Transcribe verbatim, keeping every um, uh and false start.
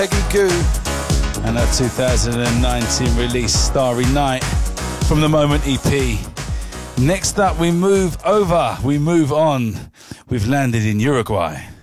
Peggy Goo and her two thousand nineteen release Starry Night from the Moment E P. Next up we move over, we move on. We've landed in Uruguay.